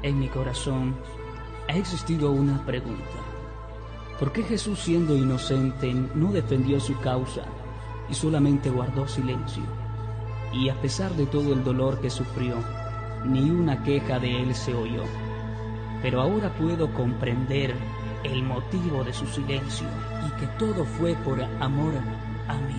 en mi corazón ha existido una pregunta. ¿Por qué Jesús, siendo inocente, no defendió su causa y solamente guardó silencio? Y a pesar de todo el dolor que sufrió, ni una queja de él se oyó. Pero ahora puedo comprender el motivo de su silencio y que todo fue por amor a mí.